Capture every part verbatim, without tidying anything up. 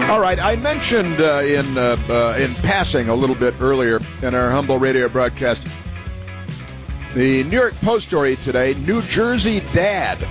All right, I mentioned uh, in uh, uh, in passing a little bit earlier in our humble radio broadcast the New York Post story today. New Jersey dad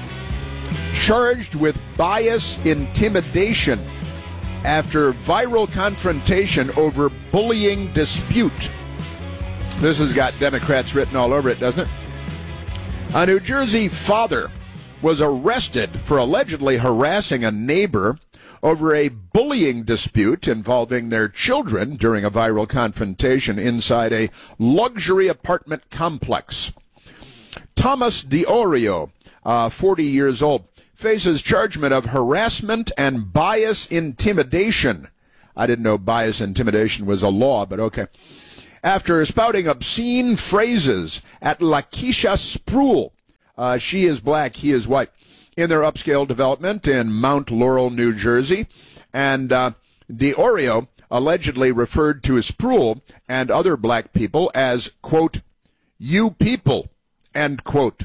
charged with bias intimidation after viral confrontation over bullying dispute. This has got Democrats written all over it, doesn't it? A New Jersey father was arrested for allegedly harassing a neighbor over a bullying dispute involving their children during a viral confrontation inside a luxury apartment complex. Thomas DiOrio, uh, forty years old, faces chargement of harassment and bias intimidation. I didn't know bias intimidation was a law, but okay. After spouting obscene phrases at Lakeisha Spruill, uh, she is black, he is white, in their upscale development in Mount Laurel, New Jersey. And uh, DiOrio allegedly referred to Spruill and other black people as, quote, you people, end quote,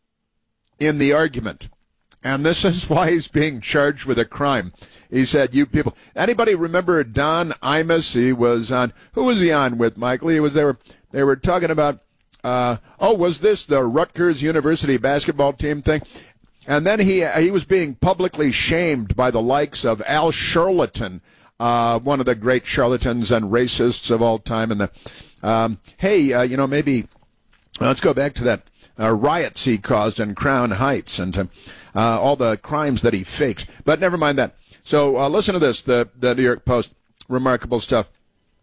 in the argument. And this is why he's being charged with a crime. He said, you people. Anybody remember Don Imus? He was on, who was he on with, Michael? He was, they were, they were talking about, uh, oh, was this the Rutgers University basketball team thing? And then he he was being publicly shamed by the likes of Al Sharpton, uh, one of the great charlatans and racists of all time. And the um, hey, uh, you know, maybe let's go back to that uh, riots he caused in Crown Heights and uh, uh, all the crimes that he faked. But never mind that. So uh, listen to this, the, the New York Post, remarkable stuff.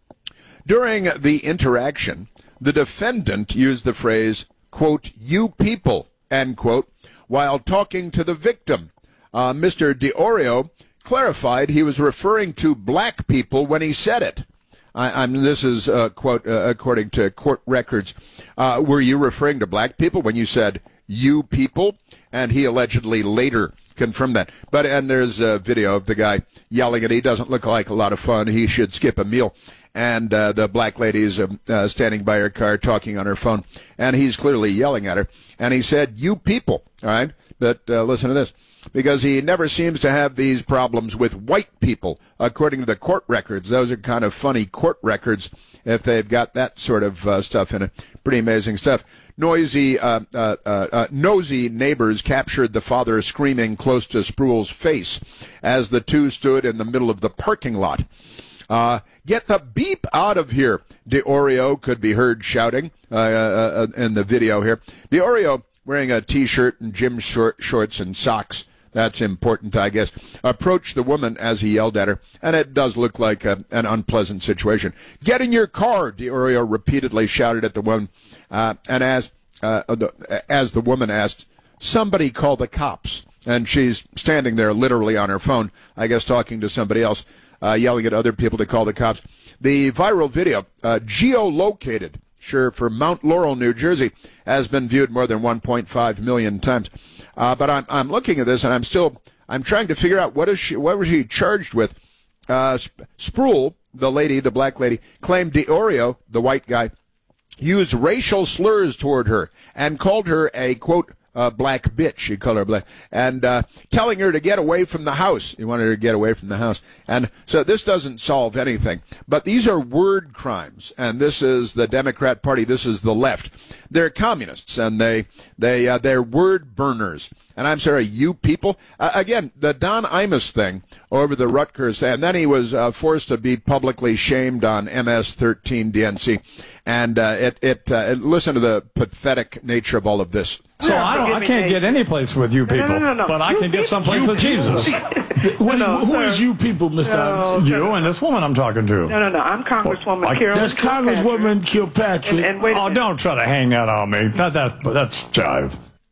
During the interaction, the defendant used the phrase, quote, you people, end quote, while talking to the victim. Uh, Mister DiOrio clarified he was referring to black people when he said it. I, I'm, this is, uh, quote, uh, according to court records. Uh, were you referring to black people when you said, you people? And he allegedly later confirmed that. But, and there's a video of the guy yelling at, he doesn't look like a lot of fun, he should skip a meal. And uh, the black lady is uh, uh, standing by her car talking on her phone, and he's clearly yelling at her. And he said, you people, all right? But uh, listen to this, because he never seems to have these problems with white people, according to the court records. Those are kind of funny court records if they've got that sort of uh, stuff in it. Pretty amazing stuff. Noisy, uh, uh, uh, uh, nosy neighbors captured the father screaming close to Spruill's face as the two stood in the middle of the parking lot. Uh, get the beep out of here, DiOrio could be heard shouting uh, uh, uh, in the video here. DiOrio, wearing a T-shirt and gym short, shorts and socks, that's important, I guess, approached the woman as he yelled at her, and it does look like a, an unpleasant situation. Get in your car, DiOrio repeatedly shouted at the woman, uh, and as, uh, the, as the woman asked, somebody call the cops. And she's standing there literally on her phone, I guess talking to somebody else. Uh, yelling at other people to call the cops. The viral video, uh, geolocated, sure, for Mount Laurel, New Jersey, has been viewed more than one point five million times. Uh, but I'm, I'm looking at this, and I'm still, I'm trying to figure out what is she, what was she charged with. Uh, Spruill, the lady, the black lady, claimed DiOrio, the white guy, used racial slurs toward her and called her a, quote, Uh, black bitch, she called her black, and uh, telling her to get away from the house. He wanted her to get away from the house. And so this doesn't solve anything. But these are word crimes, and this is the Democrat Party. This is the left. They're communists, and they, they, uh, they're word burners. And I'm sorry, you people. Uh, again, the Don Imus thing over the Rutgers, and then he was uh, forced to be publicly shamed on M S thirteen D N C. And uh, it, it, uh, it, listen to the pathetic nature of all of this. So I, don't, I can't get any place with you people, no, no, no, no. but I can get someplace with Jesus. no, no, who sir. is you people, Mister No, You and this woman I'm talking to. No, no, no. I'm Congresswoman I- Carolyn That's Congresswoman Kilpatrick. And, and wait a Oh, minute. don't try to hang that on me. That, that, that's jive.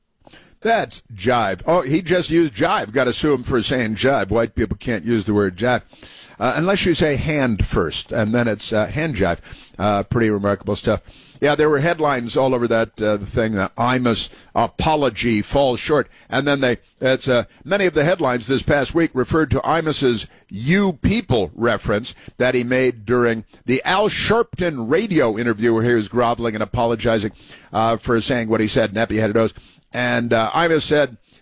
That's jive. Oh, he just used jive. Got to sue him for saying jive. White people can't use the word jive. Uh, unless you say hand first, and then it's uh, hand jive. Uh, pretty remarkable stuff. Yeah, there were headlines all over that uh, thing. The Imus apology falls short, and then they. It's uh, many of the headlines this past week referred to Imus's "you people" reference that he made during the Al Sharpton radio interview, where he was groveling and apologizing uh, for saying what he said, nappy-headed nose. And uh, Imus said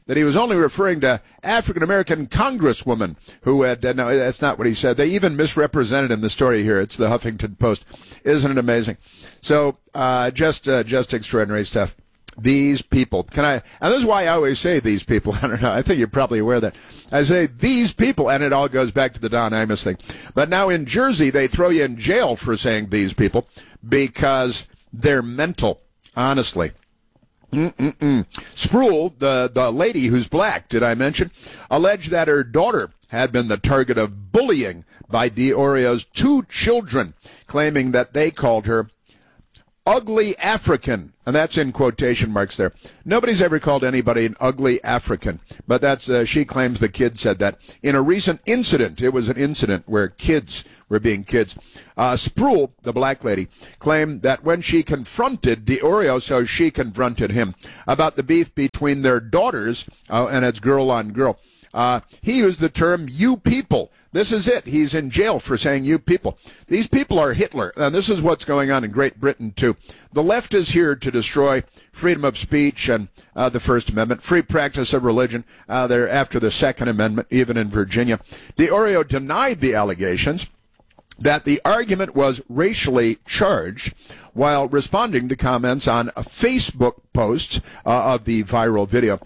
that he was only referring to African-American congresswomen who had, uh, no, that's not what he said. They even misrepresented in the story here. It's the Huffington Post. Isn't it amazing? So, uh, just, uh, just extraordinary stuff. These people, can I, and this is why I always say these people, I don't know, I think you're probably aware of that. I say these people, and it all goes back to the Don Imus thing. But now in Jersey, they throw you in jail for saying these people because they're mental, honestly. Mm-mm-mm. Sproul, the, the lady who's black, did I mention, alleged that her daughter had been the target of bullying by DeOrio's two children, claiming that they called her ugly African, and that's in quotation marks there. Nobody's ever called anybody an ugly African, but that's uh, she claims the kid said that in a recent incident. It was an incident where kids were being kids. Uh, Sproul, the black lady, claimed that when she confronted DeOrio, so she confronted him about the beef between their daughters, uh, and it's girl on girl. Uh, he used the term "you people." This is it. He's in jail for saying "you people." These people are Hitler, and this is what's going on in Great Britain, too. The left is here to destroy freedom of speech and uh, the First Amendment, free practice of religion. Uh, they're after the Second Amendment, even in Virginia. DeOrio denied the allegations that the argument was racially charged while responding to comments on a Facebook post uh, of the viral video.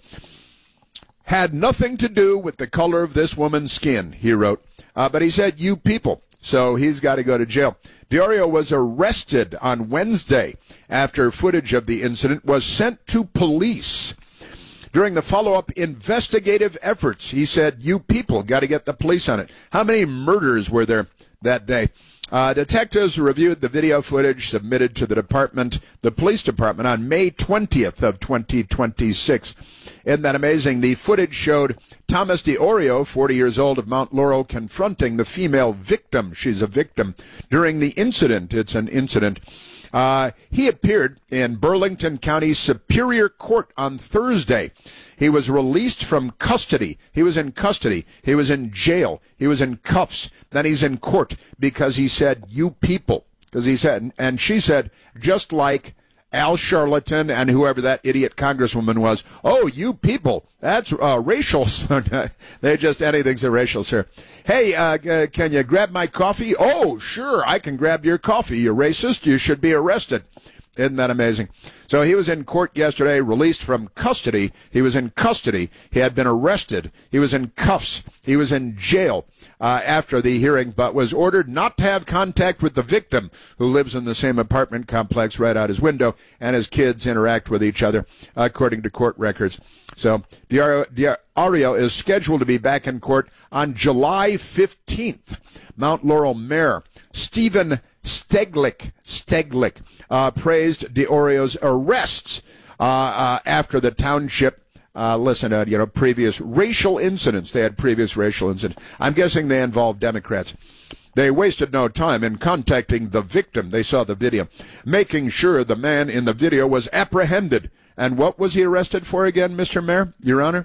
Had nothing to do with the color of this woman's skin, he wrote. Uh, but he said, "you people." So he's got to go to jail. DeOrio was arrested on Wednesday after footage of the incident was sent to police. During the follow-up investigative efforts, he said, "you people got to get the police on it." How many murders were there that day? Uh, detectives reviewed the video footage submitted to the department, the police department, on May twentieth of twenty twenty-six. Isn't that amazing? The footage showed Thomas DeOrio, forty years old, of Mount Laurel, confronting the female victim. She's a victim. During the incident, it's an incident. Uh, he appeared in Burlington County Superior Court on Thursday. He was released from custody. He was in custody. He was in jail. He was in cuffs. Then he's in court because he said, "you people." Because he said, and she said, just like Al Charlatan and whoever that idiot congresswoman was, "Oh, you people, that's uh, racial." They just, anything's a racial, sir. "Hey, uh, uh, can you grab my coffee?" "Oh, sure, I can grab your coffee. You racist. You should be arrested." Isn't that amazing? So he was in court yesterday, released from custody. He was in custody. He had been arrested. He was in cuffs. He was in jail uh, after the hearing, but was ordered not to have contact with the victim, who lives in the same apartment complex right out his window, and his kids interact with each other, according to court records. So DeOrio is scheduled to be back in court on July fifteenth. Mount Laurel Mayor Stephen Steglick, Steglick uh, praised DeOrio's arrests uh, uh, after the township, uh, listen, uh, you know, previous racial incidents. They had previous racial incidents. I'm guessing they involved Democrats. They wasted no time in contacting the victim. They saw the video, making sure the man in the video was apprehended. And what was he arrested for again, Mister Mayor, Your Honor?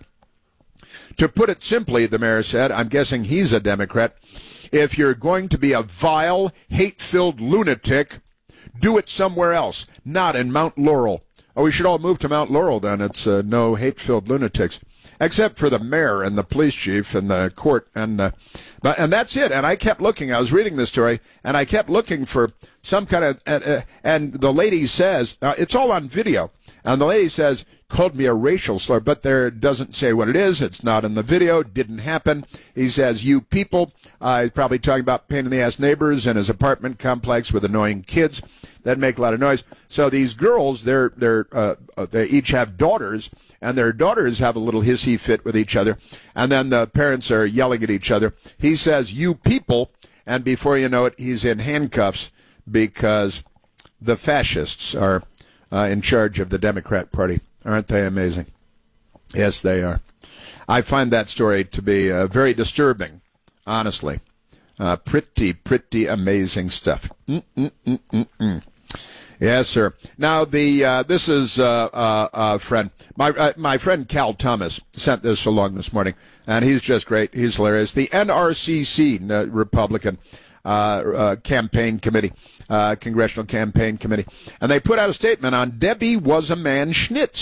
To put it simply, the mayor said, I'm guessing he's a Democrat, if you're going to be a vile, hate-filled lunatic, do it somewhere else, not in Mount Laurel. Oh, we should all move to Mount Laurel then. It's uh, no hate-filled lunatics, except for the mayor and the police chief and the court. And uh, but and that's it. And I kept looking. I was reading this story, and I kept looking for some kind of, uh, uh, and the lady says, uh, it's all on video, and the lady says, called me a racial slur, but there doesn't say what it is. It's not in the video. Didn't happen. He says, "you people." Uh, he's probably talking about pain-in-the-ass neighbors in his apartment complex with annoying kids that make a lot of noise. So these girls, they're they're uh, they each have daughters, and their daughters have a little hissy fit with each other, and then the parents are yelling at each other. He says, "you people," and before you know it, he's in handcuffs because the fascists are uh, in charge of the Democrat Party. Aren't they amazing? Yes, they are. I find that story to be uh, very disturbing, honestly. Uh, pretty, pretty amazing stuff. Mm-mm-mm-mm-mm. Yes, sir. Now, the uh, this is uh, uh, uh, friend my uh, my friend Cal Thomas sent this along this morning, and he's just great. He's hilarious. The N R C C, uh, Republican uh, uh, campaign committee, uh, congressional campaign committee, and they put out a statement on Debbie was a man schnitz.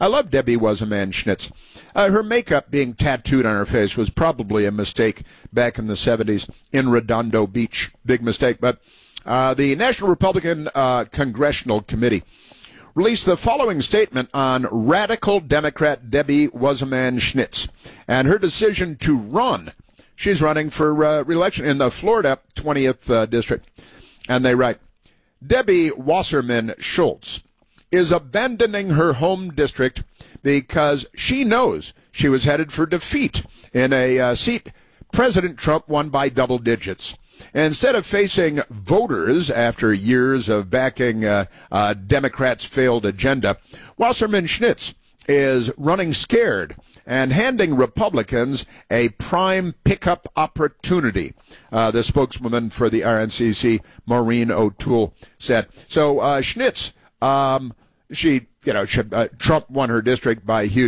I love Debbie Was-A-Man Schnitz. Uh, her makeup being tattooed on her face was probably a mistake back in the seventies in Redondo Beach. Big mistake. But uh, the National Republican uh, Congressional Committee released the following statement on radical Democrat Debbie Was-A-Man Schnitz and her decision to run. She's running for uh, re-election in the Florida twentieth uh, District. And they write, Debbie Wasserman Schultz is abandoning her home district because she knows she was headed for defeat in a uh, seat President Trump won by double digits. Instead of facing voters after years of backing uh, uh, Democrats' failed agenda, Wasserman Schnitz is running scared and handing Republicans a prime pickup opportunity, uh, the spokeswoman for the R N C C, Maureen O'Toole, said. So uh, Schnitz, um, she, you know, she, uh, Trump won her district by huge